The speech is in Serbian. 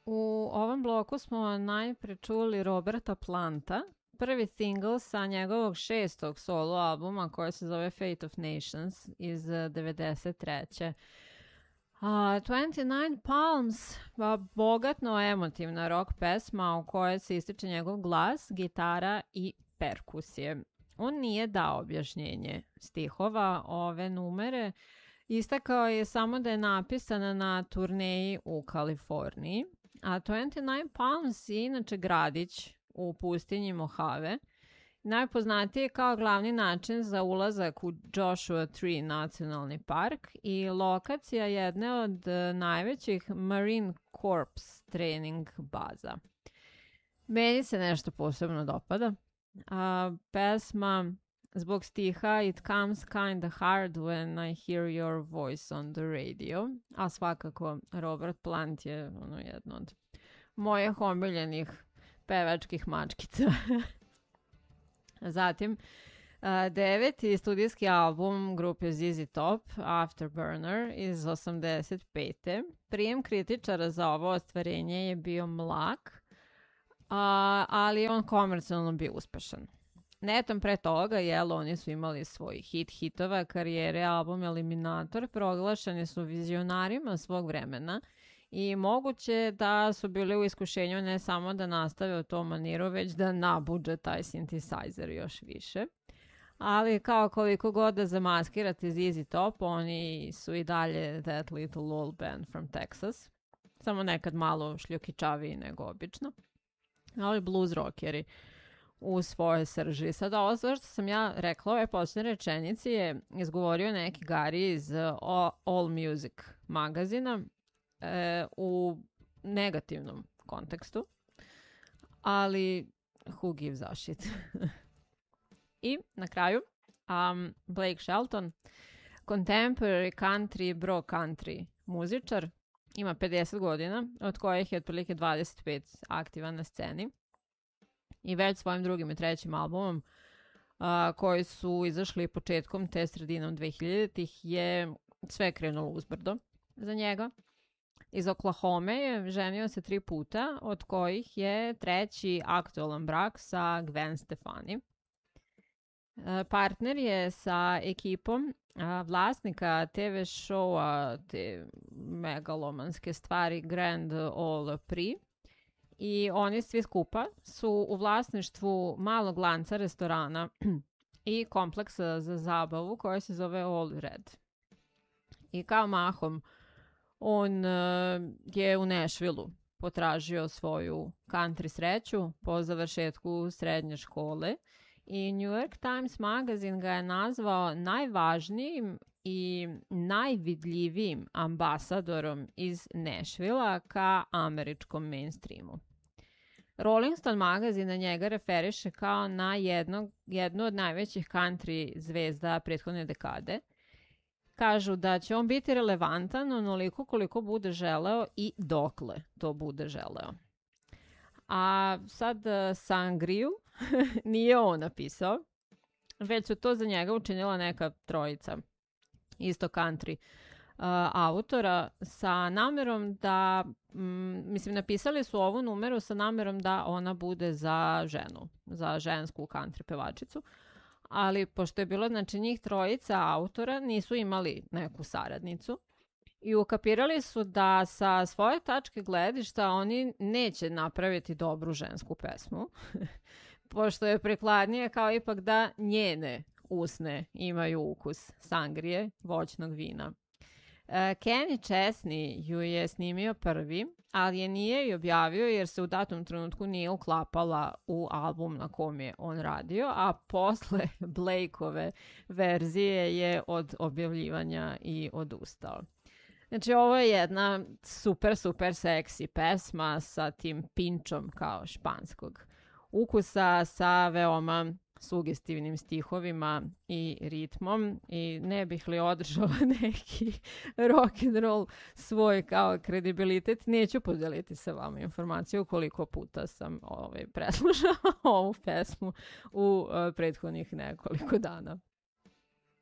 U ovom bloku smo najpre čuli Roberta Planta, prvi single sa njegovog 6. solo albuma koji se zove Fate of Nations iz 93. 29 Palms, bogatno emotivna rock pesma u kojoj se ističe njegov glas, gitara i perkusije. On nije dao objašnjenje stihova ove numere, istakao je samo da je napisana na turneji u Kaliforniji, a 29 Palms je inače gradić u pustinji Mojave, najpoznatiji je kao glavni način za ulazak u Joshua Tree nacionalni park i lokacija jedne od najvećih Marine Corps trening baza. Meni se nešto posebno dopada. Pesma zbog stiha It comes kinda hard when I hear your voice on the radio, a svakako Robert Plant je jedno od mojih omiljenih pevačkih mačkica. Zatim, 9. studijski album grupe ZZ Top, Afterburner iz 85. Prijem kritičara za ovo ostvarenje je bio mlak, ali on komercijalno bio uspešan. Netom pre toga, oni su imali svoj hitova karijere, album Eliminator, proglašeni su vizionarima svog vremena i moguće da su bili u iskušenju ne samo da nastave u tom maniru, već da nabuđe taj synthesizer još više. Ali kao koliko god da zamaskirate ZZ Top, oni su i dalje that little old band from Texas. Samo nekad malo šljukičaviji nego obično. Ali blues rockeri u svoje srži. Sada ovo što sam ja rekla, ove posljednje rečenici je izgovorio neki Gari iz All Music magazina u negativnom kontekstu, ali who gives a shit. I na kraju Blake Shelton, contemporary country, bro country muzičar, ima 50 godina, od kojih je otprilike 25 aktivan na sceni i već svojim drugim i trećim albumom koji su izašli početkom te sredinom 2000-ih je sve krenulo uzbrdo za njega. Iz Oklahome je ženio se 3 puta, od kojih je treći aktualan brak sa Gwen Stefani. Partner je sa ekipom vlasnika TV showa, te megalomanske stvari Grand Ole Prix, i oni svi skupa su u vlasništvu malog lanca restorana i kompleksa za zabavu koji se zove All Red. I kao mahom on je u Nashvilleu potražio svoju country sreću po završetku srednje škole i New York Times magazin ga je nazvao najvažnijim i najvidljivijim ambasadorom iz Nashvillea ka američkom mainstreamu. Rolling Stone magazin na njega referiše kao na jednu od najvećih country zvezda prethodne dekade. Kažu da će on biti relevantan onoliko koliko bude želeo i dokle to bude želeo. A sad Sangriju nije on napisao, već su to za njega učinila neka trojica isto country autora sa namerom da, napisali su ovu numeru sa namerom da ona bude za ženu, za žensku country pevačicu, ali pošto je bilo njih trojica autora, nisu imali neku saradnicu i ukapirali su da sa svoje tačke gledišta oni neće napraviti dobru žensku pesmu, pošto je prikladnije kao ipak da njene usne imaju ukus sangrije, voćnog vina. Kenny Chesney ju je snimio prvi, ali je nije i objavio jer se u datom trenutku nije uklapala u album na kom je on radio, a posle Blakeove verzije je od objavljivanja i odustao. Znači, ovo je jedna super seksi pesma sa tim pinčom kao španskog ukusa, sa veoma sugestivnim stihovima i ritmom i ne bih li održala neki rock and roll svoj kao kredibilitet, neću podeliti sa vama informaciju koliko puta sam preslušala ovu pesmu u prethodnih nekoliko dana.